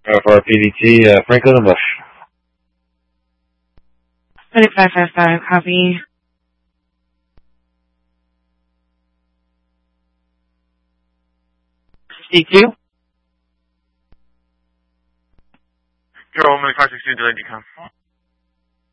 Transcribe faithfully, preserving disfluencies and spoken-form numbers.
Uh, for our P D T, uh, Franklin and Bush. five five five, copy. fifty-two. Zero, one, five, six, two, delay decom.